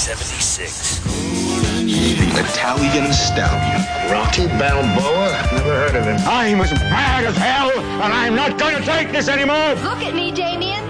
1976. Italian Stallion. Rocky Balboa? Never heard of him. I'm as mad as hell, and I'm not going to take this anymore! Look at me, Damien.